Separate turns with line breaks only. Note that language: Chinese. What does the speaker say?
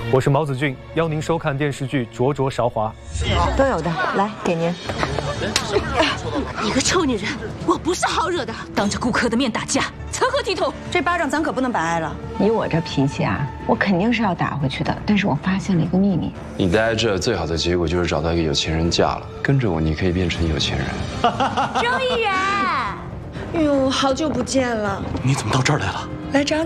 我是毛子俊，邀您收看电视剧《灼灼韶华》。
都有的，来给您。
你个臭女人，我不是好惹的，当着顾客的面打架，成何体统？
这巴掌咱可不能白挨了。
以我这脾气啊，我肯定是要打回去的。但是我发现了一个秘密，
你待在这最好的结果就是找到一个有钱人嫁了，跟着我你可以变成有钱人。
周议员，
哎呦，好久不见了。
你怎么到这儿来了？
来找